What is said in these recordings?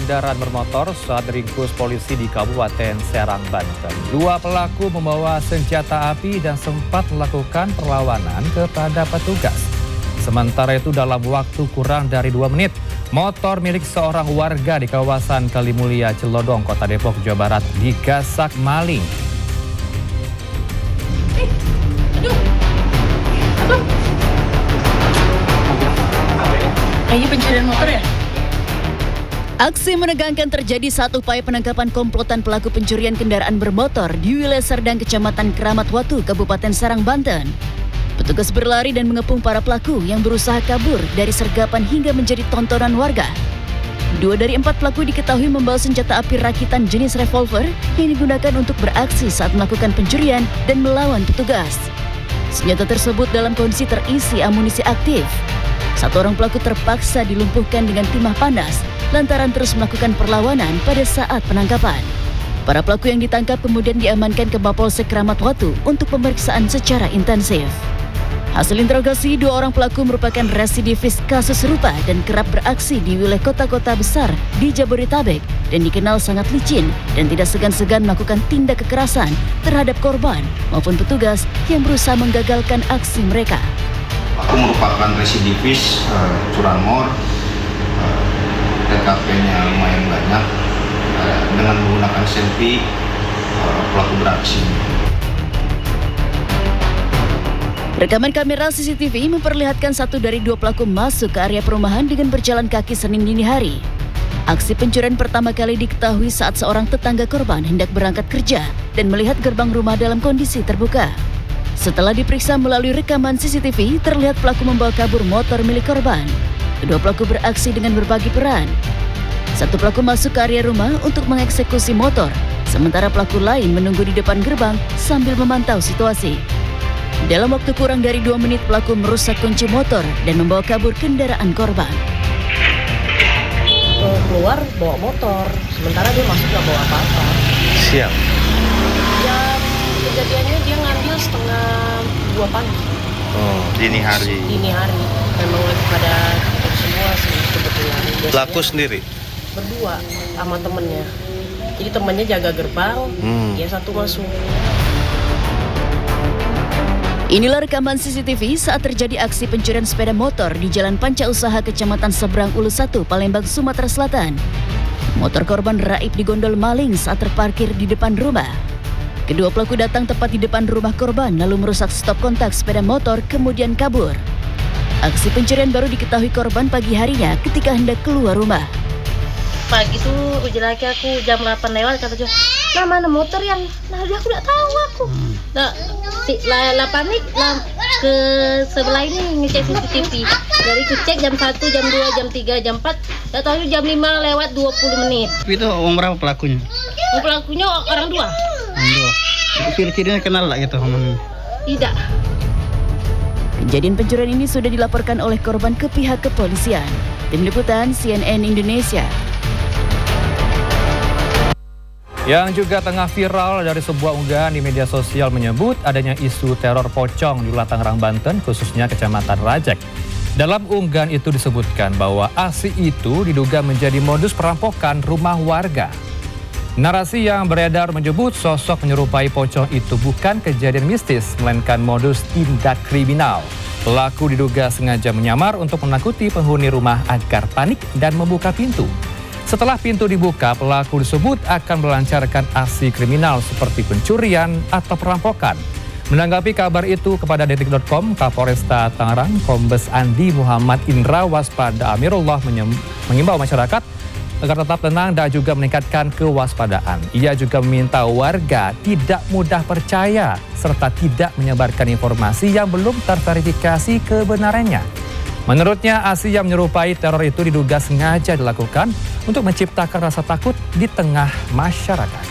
kendaraan bermotor saat diringkus polisi di Kabupaten Serang, Banten. Dua pelaku membawa senjata api dan sempat melakukan perlawanan kepada petugas. Sementara itu dalam waktu kurang dari 2 menit, motor milik seorang warga di kawasan Kalimulia, Celodong, Kota Depok, Jawa Barat digasak maling. Kayaknya pencurian motor ya? Aksi menegangkan terjadi saat upaya penangkapan komplotan pelaku pencurian kendaraan bermotor di wilayah Serdang, Kecamatan Keramat Watu, Kabupaten Serang, Banten. Petugas berlari dan mengepung para pelaku yang berusaha kabur dari sergapan hingga menjadi tontonan warga. 2 dari 4 pelaku diketahui membawa senjata api rakitan jenis revolver yang digunakan untuk beraksi saat melakukan pencurian dan melawan petugas. Senjata tersebut dalam kondisi terisi amunisi aktif. 1 orang pelaku terpaksa dilumpuhkan dengan timah panas lantaran terus melakukan perlawanan pada saat penangkapan. Para pelaku yang ditangkap kemudian diamankan ke Mapolsek Keramat Watu untuk pemeriksaan secara intensif. Hasil interogasi, 2 orang pelaku merupakan residivis kasus serupa dan kerap beraksi di wilayah kota-kota besar di Jabodetabek dan dikenal sangat licin dan tidak segan-segan melakukan tindak kekerasan terhadap korban maupun petugas yang berusaha menggagalkan aksi mereka. Pelaku merupakan residivis curanmor, TKP-nya lumayan banyak. Dengan menggunakan selfie, pelaku beraksi. Rekaman kamera CCTV memperlihatkan 1 dari 2 pelaku masuk ke area perumahan dengan berjalan kaki Senin dini hari. Aksi pencurian pertama kali diketahui saat seorang tetangga korban hendak berangkat kerja dan melihat gerbang rumah dalam kondisi terbuka. Setelah diperiksa melalui rekaman CCTV, terlihat pelaku membawa kabur motor milik korban. Kedua pelaku beraksi dengan berbagi peran. 1 pelaku masuk ke area rumah untuk mengeksekusi motor, sementara pelaku lain menunggu di depan gerbang sambil memantau situasi. Dalam waktu kurang dari 2 menit, pelaku merusak kunci motor dan membawa kabur kendaraan korban. Keluar bawa motor, sementara dia masuk nggak bawa apa-apa. Siap. Ya, kejadiannya dia ngambil setengah 2 pagi. Oh, dini hari. Dini hari. Memang lagi pada tutup semua sih kebetulan. Pelaku sendiri? Berdua sama temennya. Jadi temennya jaga gerbang, dia 1 masuk. Inilah rekaman CCTV saat terjadi aksi pencurian sepeda motor di Jalan Panca Usaha Kecamatan Seberang Ulu 1, Palembang, Sumatera Selatan. Motor korban raib digondol maling saat terparkir di depan rumah. Kedua pelaku datang tepat di depan rumah korban lalu merusak stop kontak sepeda motor kemudian kabur. Aksi pencurian baru diketahui korban pagi harinya ketika hendak keluar rumah. Pagi tuh uji laki aku jam 8 lewat kata dia, nah mana motor yang, nah dia aku udah tahu aku. Nah, lah panik lah ke sebelah ini ngecek CCTV. Dari aku cek jam 1, jam 2, jam 3, jam 4, udah tahu jam 5 lewat 20 menit. Itu orang berapa pelakunya? Pelakunya orang 2. Orang 2. Ciri-cirinya kenal lah gitu omongnya? Tidak. Kejadian pencurian ini sudah dilaporkan oleh korban ke pihak kepolisian. Tim Liputan CNN Indonesia. Yang juga tengah viral dari sebuah unggahan di media sosial menyebut adanya isu teror pocong di wilayah Tangerang, Banten, khususnya Kecamatan Rajek. Dalam unggahan itu disebutkan bahwa aksi itu diduga menjadi modus perampokan rumah warga. Narasi yang beredar menyebut sosok menyerupai pocong itu bukan kejadian mistis, melainkan modus tindak kriminal. Pelaku diduga sengaja menyamar untuk menakuti penghuni rumah agar panik dan membuka pintu. Setelah pintu dibuka, pelaku disebut akan melancarkan aksi kriminal seperti pencurian atau perampokan. Menanggapi kabar itu kepada Detik.com, Kapolresta Tangerang, Kombes Andi Muhammad Indra Waspada Amirullah mengimbau masyarakat agar tetap tenang dan juga meningkatkan kewaspadaan. Ia juga meminta warga tidak mudah percaya serta tidak menyebarkan informasi yang belum terverifikasi kebenarannya. Menurutnya, aksi yang menyerupai teror itu diduga sengaja dilakukan untuk menciptakan rasa takut di tengah masyarakat.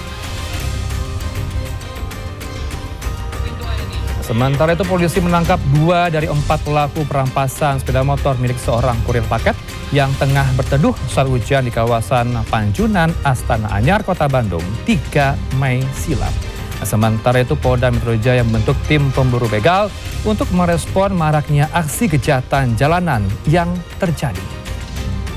Sementara itu, polisi menangkap 2 dari 4 pelaku perampasan sepeda motor milik seorang kurir paket yang tengah berteduh saat hujan di kawasan Panjunan, Astana Anyar, Kota Bandung, 3 Mei silam. Sementara itu, Polda Metro Jaya membentuk tim pemburu begal untuk merespon maraknya aksi kejahatan jalanan yang terjadi.